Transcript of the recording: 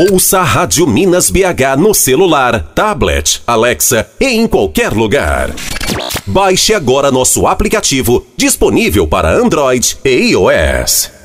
Ouça a Rádio Minas BH no celular, tablet, Alexa e em qualquer lugar. Baixe agora nosso aplicativo, disponível para Android e iOS.